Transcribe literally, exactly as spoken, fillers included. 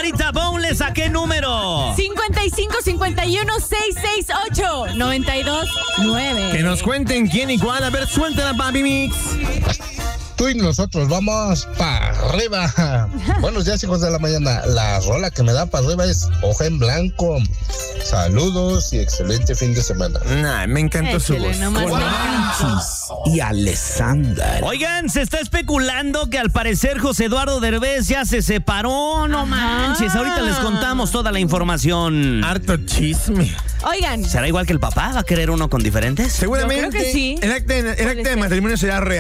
Marita Boneless, ¿a qué número? cincuenta y cinco cincuenta y uno seiscientos sesenta y ocho noventa y dos nueve. Que nos cuenten quién y cuál. A ver, suéltala, Papi Mix. Tú y nosotros vamos para arriba. Buenos días, hijos de la mañana. La rola que me da para arriba es Hoja en Blanco. Saludos y excelente fin de semana. Nah, me encantó su Échale, voz. nomás Con me Manchis y Alessandra. Oigan, se está especulando que al parecer José Eduardo Derbez ya se separó. No manches, ahorita les contamos toda la información. Harto chisme. Oigan, ¿Será igual que el papá? ¿Va a querer uno con diferentes? Seguramente Yo creo que sí. el acta, el acta de ser. matrimonio será real.